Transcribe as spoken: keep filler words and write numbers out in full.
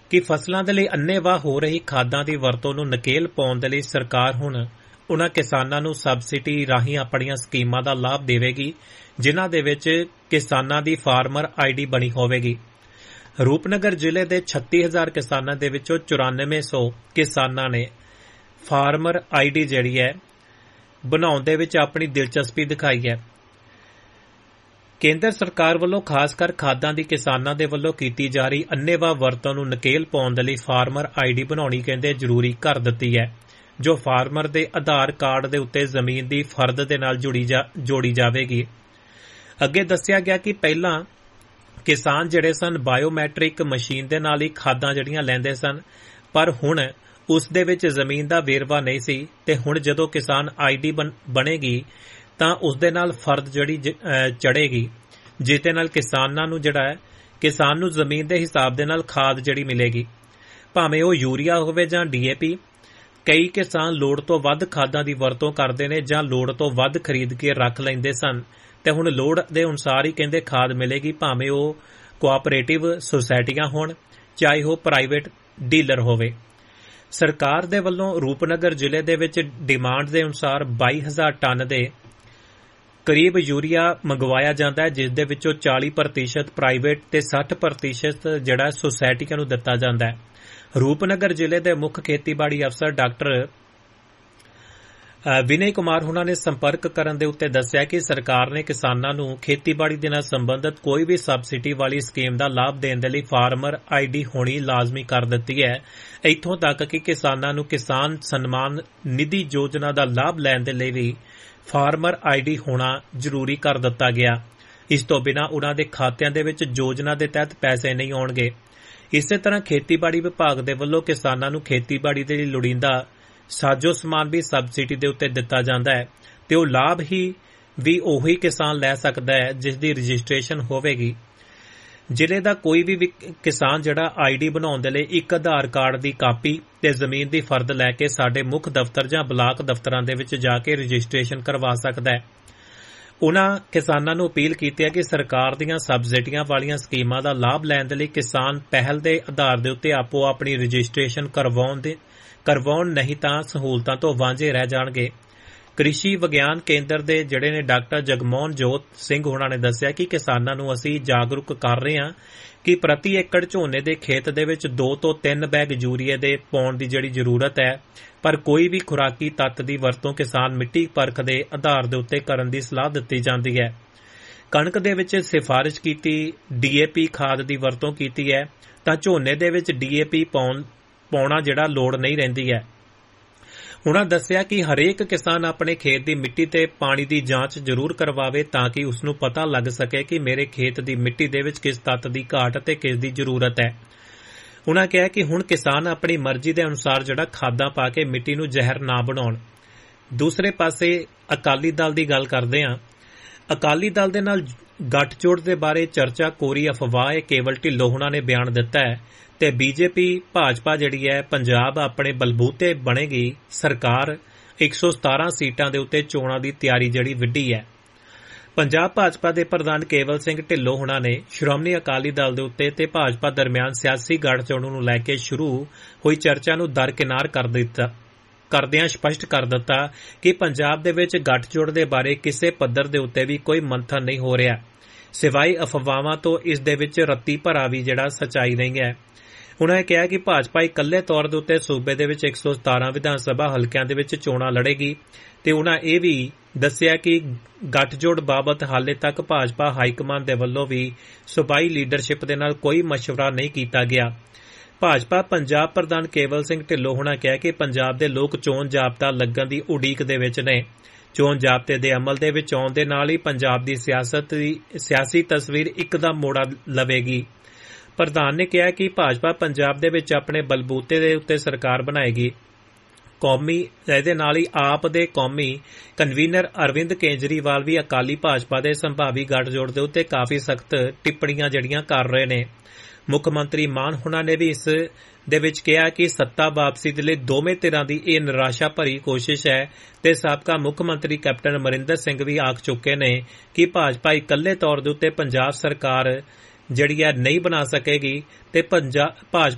ਕਿ ਫਸਲਾਂ ਦੇ ਲਈ ਅੰਨ੍ਹੇਵਾਹ ਹੋ ਰਹੀ ਖਾਦਾਂ ਦੀ ਵਰਤੋਂ ਨੂੰ ਨਕੇਲ ਪਾਉਣ ਦੇ ਲਈ ਸਰਕਾਰ ਹੁਣ ਉਨ੍ਹਾਂ ਕਿਸਾਨਾਂ ਨੂੰ ਸਬਸਿਡੀ ਰਾਹੀਂ ਆਪਣੀਆਂ ਸਕੀਮਾਂ ਦਾ ਲਾਭ ਦੇਵੇਗੀ, ਜਿਨ੍ਹਾਂ ਦੇ ਵਿੱਚ ਕਿਸਾਨਾਂ ਦੀ ਫਾਰਮਰ ਆਈਡੀ ਬਣੀ ਹੋਵੇਗੀ। ਰੂਪਨਗਰ ਜ਼ਿਲ੍ਹੇ ਦੇ ਛੱਤੀ ਹਜ਼ਾਰ ਕਿਸਾਨਾਂ ਦੇ ਵਿੱਚੋਂ ਚੁਰਾਨਵੇਂ ਸੌ ਕਿਸਾਨਾਂ ਨੇ ਫਾਰਮਰ ਆਈਡੀ ਜਿਹੜੀ ਹੈ ਬਣਾਉਣ ਦੇ ਵਿੱਚ ਆਪਣੀ ਦਿਲਚਸਪੀ ਦਿਖਾਈ ਹੈ। ਕੇਂਦਰ ਸਰਕਾਰ ਵੱਲੋਂ ਖਾਸ ਕਰ ਖਾਦਾਂ ਦੀ ਕਿਸਾਨਾਂ ਦੇ ਵੱਲੋਂ ਕੀਤੀ ਜਾ ਰਹੀ ਅੰਨ੍ਹੇਵਾਹ ਵਰਤੋਂ ਨੂੰ ਨਕੇਲ ਪਾਉਣ ਦੇ ਲਈ ਫਾਰਮਰ ਆਈਡੀ ਬਣਾਉਣੀ ਕਹਿੰਦੇ ਜ਼ਰੂਰੀ ਕਰ ਦਿੱਤੀ ਹੈ, ਜੋ ਫਾਰਮਰ ਦੇ ਆਧਾਰ ਕਾਰਡ ਦੇ ਉੱਤੇ ਜ਼ਮੀਨ ਦੀ ਫਰਦ ਦੇ ਨਾਲ ਜੁੜੀ ਜਾ ਜੋੜੀ ਜਾਵੇਗੀ। ਅੱਗੇ ਦੱਸਿਆ ਗਿਆ ਕਿ ਪਹਿਲਾਂ ਕਿਸਾਨ ਜਿਹੜੇ ਸਨ ਬਾਇਓਮੈਟ੍ਰਿਕ ਮਸ਼ੀਨ ਦੇ ਨਾਲ ਹੀ ਖਾਦਾਂ ਜਿਹੜੀਆਂ ਲੈਂਦੇ ਸਨ, ਪਰ ਹੁਣ ਉਸ ਦੇ ਵਿੱਚ ਜ਼ਮੀਨ ਦਾ ਵੇਰਵਾ ਨਹੀਂ ਸੀ ਤੇ ਹੁਣ ਜਦੋਂ ਕਿਸਾਨ ਆਈਡੀ ਬਣੇਗੀ ਤਾਂ ਉਸ ਦੇ ਨਾਲ ਫਰਦ ਜਿਹੜੀ ਚੜੇਗੀ, ਜਿਸ ਦੇ ਨਾਲ ਕਿਸਾਨਾਂ ਨੂੰ ਜਿਹੜਾ ਹੈ ਕਿਸਾਨ ਨੂੰ ਜ਼ਮੀਨ ਦੇ ਹਿਸਾਬ ਦੇ ਨਾਲ ਖਾਦ ਜਿਹੜੀ ਮਿਲੇਗੀ, ਭਾਵੇਂ ਉਹ ਯੂਰੀਆ ਹੋਵੇ ਜਾਂ ਡੀਏਪੀ। ਕਈ ਕਿਸਾਨ ਲੋੜ ਤੋਂ ਵੱਧ ਖਾਦਾਂ ਦੀ ਵਰਤੋਂ ਕਰਦੇ ਨੇ ਜਾਂ ਲੋੜ ਤੋਂ ਵੱਧ ਖਰੀਦ ਕੇ ਰੱਖ ਲੈਂਦੇ ਸਨ, ਤੇ ਹੁਣ ਲੋੜ ਦੇ ਅਨੁਸਾਰ ਹੀ ਕਹਿੰਦੇ ਖਾਦ ਮਿਲੇਗੀ, ਭਾਵੇਂ ਉਹ ਕੋਆਪਰੇਟਿਵ ਸੁਸਾਇਟੀਆਂ ਹੋਣ ਚਾਹੇ ਉਹ ਪ੍ਰਾਈਵੇਟ ਡੀਲਰ ਹੋਵੇ। ਸਰਕਾਰ ਦੇ ਵੱਲੋਂ ਰੂਪਨਗਰ ਜ਼ਿਲ੍ਹੇ ਦੇ ਵਿੱਚ ਡਿਮਾਂਡ ਦੇ ਅਨੁਸਾਰ ਬਾਈ ਹਜ਼ਾਰ ਟਨ ਦੇ ਕਰੀਬ ਯੂਰੀਆ ਮੰਗਵਾਇਆ ਜਾਂਦਾ ਹੈ, ਜਿਸ ਦੇ ਵਿੱਚੋਂ ਚਾਲੀ ਪ੍ਰਤੀਸ਼ਤ ਪ੍ਰਾਈਵੇਟ ਤੇ ਸੱਠ ਪ੍ਰਤੀਸ਼ਤ ਜਿਹੜਾ ਸੁਸਾਇਟੀਆਂ ਨੂੰ ਦਿੱਤਾ ਜਾਂਦਾ ਹੈ। ਰੂਪਨਗਰ ਜ਼ਿਲ੍ਹੇ ਦੇ ਮੁੱਖ ਖੇਤੀਬਾੜੀ ਅਫਸਰ ਡਾਕਟਰ ਵਿਨੈ ਕੁਮਾਰ ਹੁਣਾਂ ਨੇ ਸੰਪਰਕ ਕਰਨ ਦੇ ਉੱਤੇ ਦੱਸਿਆ ਕਿ ਸਰਕਾਰ ਨੇ ਕਿਸਾਨਾਂ ਨੂੰ ਖੇਤੀਬਾੜੀ ਦੇ ਨਾਲ ਸੰਬੰਧਿਤ ਕੋਈ ਵੀ ਸਬਸਿਡੀ ਵਾਲੀ ਸਕੀਮ ਦਾ ਲਾਭ ਦੇਣ ਦੇ ਲਈ ਫਾਰਮਰ ਆਈਡੀ ਹੋਣੀ ਲਾਜ਼ਮੀ ਕਰ ਦਿੱਤੀ ਹੈ। ਇੱਥੋਂ ਤੱਕ ਕਿ ਕਿਸਾਨਾਂ ਨੂੰ ਕਿਸਾਨ ਸਨਮਾਨ ਨਿਧੀ ਯੋਜਨਾ ਦਾ ਲਾਭ ਲੈਣ ਦੇ ਲਈ ਵੀ ਫਾਰਮਰ ਆਈਡੀ ਹੋਣਾ ਜ਼ਰੂਰੀ ਕਰ ਦਿੱਤਾ ਗਿਆ। ਇਸ ਤੋਂ ਬਿਨਾਂ ਉਨ੍ਹਾਂ ਦੇ ਖਾਤਿਆਂ ਦੇ ਵਿੱਚ ਯੋਜਨਾ ਦੇ ਤਹਿਤ ਪੈਸੇ ਨਹੀਂ ਆਉਣਗੇ। ਇਸੇ ਤਰ੍ਹਾਂ ਖੇਤੀਬਾੜੀ ਵਿਭਾਗ ਦੇ ਵੱਲੋਂ ਕਿਸਾਨਾਂ ਨੂੰ ਖੇਤੀਬਾੜੀ ਦੇ ਲਈ ਲੋੜੀਂਦਾ ਸਾਜੋ ਸਮਾਨ ਵੀ ਸਬਸਿਡੀ ਦੇ ਉੱਤੇ ਦਿੱਤਾ ਜਾਂਦਾ ਹੈ, ਤੇ ਉਹ ਲਾਭ ਹੀ ਵੀ ਉਹੀ ਕਿਸਾਨ ਲੈ ਸਕਦਾ ਹੈ ਜਿਸ ਦੀ ਰਜਿਸਟ੍ਰੇਸ਼ਨ ਹੋਵੇਗੀ। ਜ਼ਿਲ੍ਹੇ ਦਾ ਕੋਈ ਵੀ ਕਿਸਾਨ ਜਿਹੜਾ ਆਈਡੀ ਬਣਾਉਣ ਦੇ ਲਈ ਇੱਕ ਆਧਾਰ ਕਾਰਡ ਦੀ ਕਾਪੀ ਤੇ ਜ਼ਮੀਨ ਦੀ ਫਰਦ ਲੈ ਕੇ ਸਾਡੇ ਮੁੱਖ ਦਫ਼ਤਰ ਜਾਂ ਬਲਾਕ ਦਫ਼ਤਰਾਂ ਦੇ ਵਿੱਚ ਜਾ ਕੇ ਰਜਿਸਟ੍ਰੇਸ਼ਨ ਕਰਵਾ ਸਕਦਾ ਹੈ। ਉਨ੍ਹਾਂ ਕਿਸਾਨਾਂ ਨੂੰ ਅਪੀਲ ਕੀਤੀ ਹੈ ਕਿ ਸਰਕਾਰ ਦੀਆਂ ਸਬਸਿਡੀਆਂ ਵਾਲੀਆਂ ਸਕੀਮਾਂ ਦਾ ਲਾਭ ਲੈਣ ਦੇ ਲਈ ਕਿਸਾਨ ਪਹਿਲ ਦੇ ਆਧਾਰ ਦੇ ਉੱਤੇ ਆਪੋ ਆਪਣੀ ਰਜਿਸਟ੍ਰੇਸ਼ਨ ਕਰਵਾਉਣ ਦੇ ਕਰਵਾਉਣ ਨਹੀਂ ਤਾਂ ਸਹੂਲਤਾਂ ਤੋਂ ਵਾਂਝੇ ਰਹਿ ਜਾਣਗੇ। ਕ੍ਰਿਸ਼ੀ ਵਿਗਿਆਨ ਕੇਂਦਰ ਦੇ ਜਿਹੜੇ ਨੇ ਡਾਕਟਰ ਜਗਮੋਹਨ ਜੋਤ ਸਿੰਘ ਹੋਣਾ ਨੇ ਦੱਸਿਆ ਕਿ ਕਿਸਾਨਾਂ ਨੂੰ ਅਸੀਂ ਜਾਗਰੂਕ ਕਰ ਰਹੇ ਹਾਂ ਕਿ ਪ੍ਰਤੀ ਏਕੜ ਝੋਨੇ ਦੇ ਖੇਤ ਦੇ ਵਿੱਚ ਦੋ ਤੋਂ ਤਿੰਨ ਬੈਗ ਯੂਰੀਏ ਦੇ ਪਾਉਣ ਦੀ ਜਿਹੜੀ ਜ਼ਰੂਰਤ ਹੈ, ਪਰ ਕੋਈ ਵੀ ਖੁਰਾਕੀ ਤੱਤ ਦੀ ਵਰਤੋਂ ਕਿਸਾਨ ਮਿੱਟੀ ਪਰਖ ਦੇ ਆਧਾਰ ਦੇ ਉੱਤੇ ਕਰਨ ਦੀ ਸਲਾਹ ਦਿੱਤੀ ਜਾਂਦੀ ਹੈ। ਕਣਕ ਦੇ ਵਿੱਚ ਸਿਫਾਰਿਸ਼ ਕੀਤੀ ਡੀਏਪੀ ਖਾਦ ਦੀ ਵਰਤੋਂ ਕੀਤੀ ਹੈ ਤਾਂ ਝੋਨੇ ਦੇ ਵਿੱਚ ਡੀਏਪੀ ਪਾਉਣ ਪਾਉਣਾ ਜਿਹੜਾ ਲੋੜ ਨਹੀਂ ਰਹਿੰਦੀ ਹੈ। ਉਨ੍ਹਾਂ ਦੱਸਿਆ ਕਿ ਹਰੇਕ ਕਿਸਾਨ ਆਪਣੇ ਖੇਤ ਦੀ ਮਿੱਟੀ ਤੇ ਪਾਣੀ ਦੀ ਜਾਂਚ ਜ਼ਰੂਰ ਕਰਵਾਵੇ ਤਾਂ ਕਿ ਉਸ ਨੂੰ ਪਤਾ ਲੱਗ ਸਕੇ ਕਿ ਮੇਰੇ ਖੇਤ ਦੀ ਮਿੱਟੀ ਦੇ ਵਿੱਚ ਕਿਸ ਤੱਤ ਦੀ ਘਾਟ ਅਤੇ ਕਿਸ ਦੀ ਜ਼ਰੂਰਤ ਹੈ। ਉਨ੍ਹਾਂ ਕਿਹਾ ਕਿ ਹੁਣ ਕਿਸਾਨ ਆਪਣੀ ਮਰਜ਼ੀ ਦੇ ਅਨੁਸਾਰ ਜਿਹੜਾ ਖਾਦਾਂ ਪਾ ਕੇ ਮਿੱਟੀ ਨੂੰ ਜ਼ਹਿਰ ਨਾ ਬਣਾਉਣ। ਦੂਸਰੇ ਪਾਸੇ ਅਕਾਲੀ ਦਲ ਦੀ ਗੱਲ ਕਰਦੇ ਹਾਂ। ਅਕਾਲੀ ਦਲ ਦੇ ਨਾਲ ਗੱਠਜੋੜ ਦੇ ਬਾਰੇ ਚਰਚਾ ਕੋਰੀ ਅਫਵਾਹ ਹੈ, ਕੇਵਲ ਢਿੱਲੋਂ ਹੁਣਾਂ ਨੇ ਬਿਆਨ ਦਿੱਤਾ ਹੈ, ਤੇ ਬੀਜੇਪੀ ਭਾਜਪਾ ਜਿਹੜੀ ਹੈ ਪੰਜਾਬ ਆਪਣੇ ਬਲਬੂਤੇ ਬਣੇਗੀ। ਸਰਕਾਰ ਇੱਕ ਸੌ ਸਤਾਰਾਂ ਸੀਟਾਂ ਦੇ ਉੱਤੇ ਚੋਣਾਂ ਦੀ ਤਿਆਰੀ ਜਿਹੜੀ ਵਿੱਢੀ ਹੈ। ਪੰਜਾਬ ਭਾਜਪਾ ਦੇ ਪ੍ਰਧਾਨ ਕੇਵਲ ਸਿੰਘ ਢਿੱਲੋਂ ਹੁਣਾਂ ਨੇ ਸ਼੍ਰੋਮਣੀ ਅਕਾਲੀ ਦਲ ਦੇ ਉੱਤੇ ਤੇ ਭਾਜਪਾ ਦਰਮਿਆਨ ਸਿਆਸੀ ਗੱਠਜੋੜ ਨੂੰ ਲੈ ਕੇ ਸ਼ੁਰੂ ਹੋਈ ਚਰਚਾ ਨੂੰ ਦਰਕਿਨਾਰ ਕਰ ਦਿੱਤਾ ਕਰਦਿਆਂ ਸਪਸ਼ਟ ਕਰ ਦਿੱਤਾ ਕਿ ਪੰਜਾਬ ਦੇ ਵਿੱਚ ਗੱਠਜੋੜ ਦੇ ਬਾਰੇ ਕਿਸੇ ਪੱਧਰ ਦੇ ਉੱਤੇ ਵੀ ਕੋਈ ਮੰਥਨ ਨਹੀਂ ਹੋ ਰਿਹਾ, ਸਿਵਾਏ ਅਫਵਾਹਾਂ ਤੋਂ ਇਸ ਦੇ ਵਿੱਚ ਰੱਤੀ ਭਰਾ ਵੀ ਜਿਹੜਾ ਸੱਚਾਈ ਨਹੀਂ ਹੈ। ਉਨ੍ਹਾਂ ਨੇ ਕਿਹਾ ਕਿ ਭਾਜਪਾ ਇਕੱਲੇ ਤੌਰ ਦੇ ਉੱਤੇ ਸੂਬੇ ਦੇ ਵਿੱਚ ਇੱਕ ਸੌ ਸਤਾਰਾਂ ਵਿਧਾਨ ਸਭਾ ਹਲਕਿਆਂ ਦੇ ਵਿੱਚ ਚੋਣਾਂ ਲੜੇਗੀ, ਤੇ ਉਨ੍ਹਾਂ ਇਹ ਵੀ ਦੱਸਿਆ ਕਿ ਗੱਠਜੋੜ ਬਾਬਤ ਹਾਲੇ ਤੱਕ ਭਾਜਪਾ ਹਾਈਕਮਾਨ ਦੇ ਵੱਲੋਂ ਵੀ ਸੂਬਾਈ ਲੀਡਰਸ਼ਿਪ ਦੇ ਨਾਲ ਕੋਈ ਮਸ਼ਵਰਾ ਨਹੀਂ ਕੀਤਾ ਗਿਆ। ਭਾਜਪਾ ਪੰਜਾਬ ਪ੍ਰਧਾਨ ਕੇਵਲ ਸਿੰਘ ਢਿੱਲੋਂ ਹੁਣਾਂ ਕਿਹਾ ਕਿ ਪੰਜਾਬ ਦੇ ਲੋਕ ਚੋਣ ਜਾਬਤਾ ਲੱਗਣ ਦੀ ਉਡੀਕ ਦੇ ਵਿੱਚ ਨੇ। ਚੋਣ ਜਾਬਤੇ ਦੇ ਅਮਲ ਦੇ ਵਿੱਚ ਆਉਣ ਦੇ ਨਾਲ ਹੀ ਪੰਜਾਬ ਦੀ ਸਿਆਸਤ ਦੀ ਸਿਆਸੀ ਤਸਵੀਰ ਇੱਕਦਮ ਮੋੜ ਲਵੇਗੀ। ਪ੍ਰਧਾਨ ਨੇ ਕਿਹਾ ਕਿ ਭਾਜਪਾ ਪੰਜਾਬ ਦੇ ਵਿੱਚ ਆਪਣੇ ਬਲਬੂਤੇ ਦੇ ਉੱਤੇ ਸਰਕਾਰ ਬਣਾਏਗੀ। ਕੌਮੀ ਇਹਦੇ ਨਾਲ ਹੀ ਆਪ ਦੇ ਕੌਮੀ ਕਨਵੀਨਰ ਅਰਵਿੰਦ ਕੇਜਰੀਵਾਲ ਵੀ ਅਕਾਲੀ ਭਾਜਪਾ ਦੇ ਸੰਭਾਵੀ ਗੱਠਜੋੜ ਦੇ ਉੱਤੇ ਕਾਫੀ ਸਖਤ ਟਿੱਪਣੀਆਂ ਜਿਹੜੀਆਂ ਕਰ ਰਹੇ ਨੇ। ਮੁੱਖ ਮੰਤਰੀ ਮਾਨ ਹੁਣਾਂ ਨੇ ਵੀ ਇਸ ਦੇ ਵਿੱਚ ਕਿਹਾ ਕਿ ਸੱਤਾ ਵਾਪਸੀ ਦੇ ਲਈ ਦੋਵੇਂ ਧਿਰਾਂ ਦੀ ਇਹ ਨਿਰਾਸ਼ਾ ਭਰੀ ਕੋਸ਼ਿਸ਼ ਹੈ, ਤੇ ਸਾਬਕਾ ਮੁੱਖ ਮੰਤਰੀ ਕੈਪਟਨ ਅਮਰਿੰਦਰ ਸਿੰਘ ਵੀ ਆਖ ਚੁੱਕੇ ਨੇ ਕਿ ਭਾਜਪਾ ਇਕੱਲੇ ਤੌਰ ਦੇ ਉੱਤੇ ਪੰਜਾਬ ਸਰਕਾਰ ਜਿਹੜੀ ਹੈ ਨਹੀਂ ਬਣਾ ਸਕੇਗੀ, ਤੇ ਪੰਜਾਬ